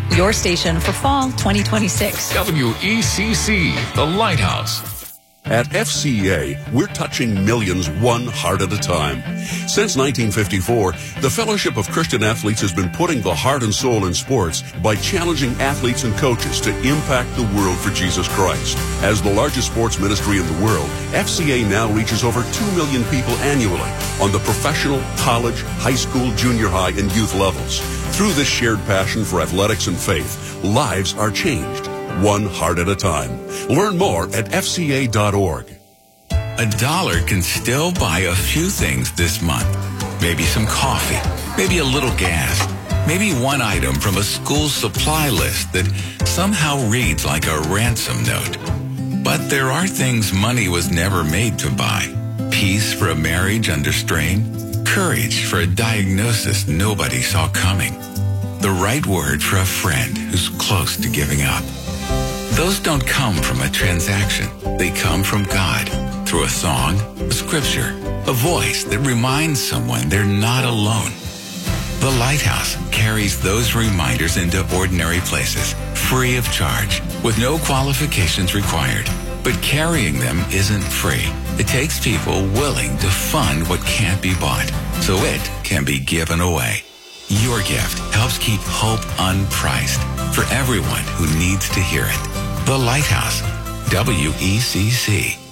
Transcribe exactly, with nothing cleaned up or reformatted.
Your station for fall twenty twenty-six. W E C C, The Lighthouse. At F C A, we're touching millions one heart at a time. Since nineteen fifty-four, the Fellowship of Christian Athletes has been putting the heart and soul in sports by challenging athletes and coaches to impact the world for Jesus Christ. As the largest sports ministry in the world, F C A now reaches over two million people annually on the professional, college, high school, junior high, and youth levels. Through this shared passion for athletics and faith, lives are changed, one heart at a time. Learn more at F C A dot org. A dollar can still buy a few things this month. Maybe some coffee, maybe a little gas, maybe one item from a school supply list that somehow reads like a ransom note. But there are things money was never made to buy. Peace for a marriage under strain, courage for a diagnosis nobody saw coming, the right word for a friend who's close to giving up. Those don't come from a transaction. They come from God through a song, a scripture, a voice that reminds someone they're not alone. The Lighthouse carries those reminders into ordinary places, free of charge, with no qualifications required. But carrying them isn't free. It takes people willing to fund what can't be bought, so it can be given away. Your gift helps keep hope unpriced for everyone who needs to hear it. The Lighthouse, W E C C.